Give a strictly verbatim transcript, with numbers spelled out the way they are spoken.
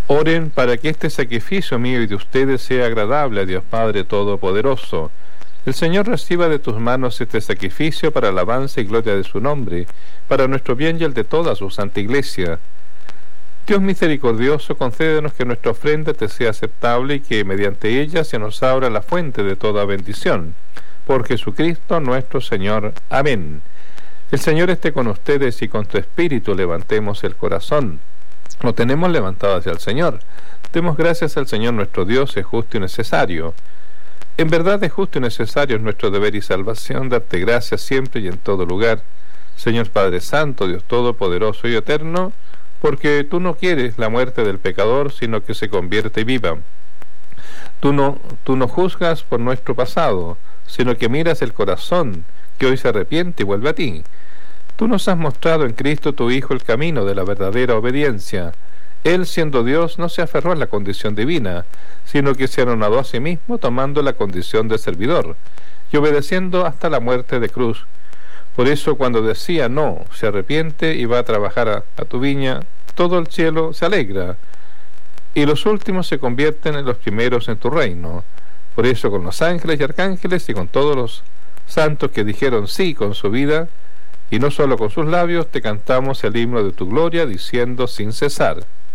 Oren para que este sacrificio mío y de ustedes sea agradable a Dios Padre Todopoderoso. El Señor reciba de tus manos este sacrificio para alabanza y gloria de su nombre, para nuestro bien y el de toda su santa Iglesia. Dios misericordioso, concédenos que nuestra ofrenda te sea aceptable y que mediante ella se nos abra la fuente de toda bendición. Por Jesucristo nuestro Señor. Amén. El Señor esté con ustedes y con tu espíritu. Levantemos el corazón. Lo tenemos levantado hacia el Señor. Demos gracias al Señor nuestro Dios, es justo y necesario. En verdad es justo y necesario, es nuestro deber y salvación, darte gracias siempre y en todo lugar, Señor Padre Santo, Dios Todopoderoso y Eterno, porque tú no quieres la muerte del pecador, sino que se convierte y viva. Tú no, tú no juzgas por nuestro pasado, sino que miras el corazón, que hoy se arrepiente y vuelve a ti. Tú nos has mostrado en Cristo tu Hijo el camino de la verdadera obediencia. Él, siendo Dios, no se aferró a la condición divina, sino que se anonadó a sí mismo tomando la condición de servidor, y obedeciendo hasta la muerte de cruz. Por eso cuando decía no, se arrepiente y va a trabajar a, a tu viña, todo el cielo se alegra, y los últimos se convierten en los primeros en tu reino. Por eso con los ángeles y arcángeles y con todos los santos que dijeron sí con su vida, y no solo con sus labios, te cantamos el himno de tu gloria, diciendo sin cesar: